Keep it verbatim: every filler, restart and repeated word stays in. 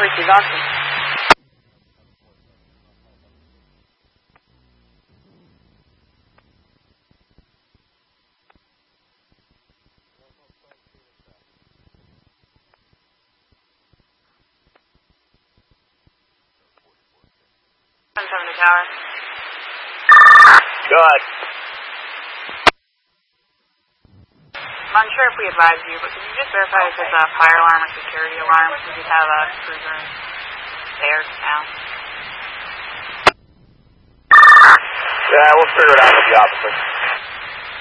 Receive Austin. seven to tower. Good. I'm unsure if we advised you, but could you just verify if it's a fire alarm or security alarm? Because we have a cruiser there now. Yeah, we'll figure it out with the officer.